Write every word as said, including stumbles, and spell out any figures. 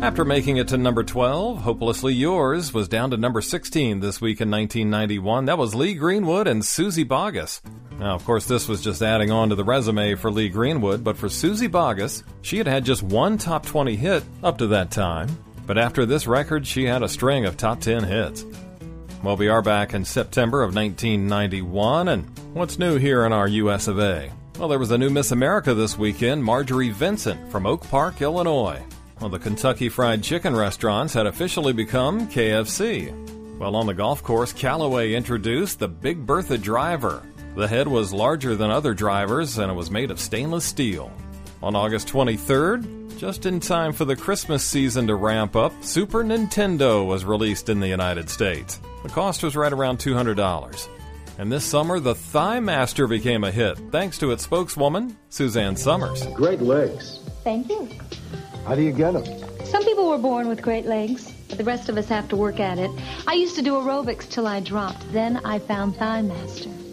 After making it to number twelve, Hopelessly Yours was down to number sixteen this week in nineteen ninety-one. That was Lee Greenwood and Suzy Bogguss. Now, of course, this was just adding on to the resume for Lee Greenwood, but for Suzy Bogguss, she had had just one top twenty hit up to that time. But after this record, she had a string of top ten hits. Well, we are back in September of nineteen ninety-one, and what's new here in our U S of A? Well, there was a new Miss America this weekend, Marjorie Vincent from Oak Park, Illinois. Well, the Kentucky Fried Chicken restaurants had officially become K F C. Well, on the golf course, Callaway introduced the Big Bertha driver. The head was larger than other drivers, and it was made of stainless steel. On August twenty-third, just in time for the Christmas season to ramp up, Super Nintendo was released in the United States. The cost was right around two hundred dollars. And this summer, the Thigh Master became a hit, thanks to its spokeswoman, Suzanne Summers. Great legs. Thank you. How do you get them? Some people were born with great legs, but the rest of us have to work at it. I used to do aerobics till I dropped. Then I found Thigh Master.